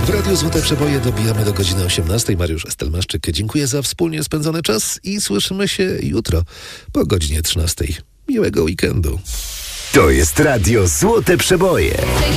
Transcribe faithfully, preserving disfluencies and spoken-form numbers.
W Radiu Złote Przeboje dobijamy do godziny osiemnastej. Mariusz Estelmaszczyk, dziękuję za wspólnie spędzony czas i słyszymy się jutro po godzinie trzynastej. Miłego weekendu. To jest Radio Złote Przeboje.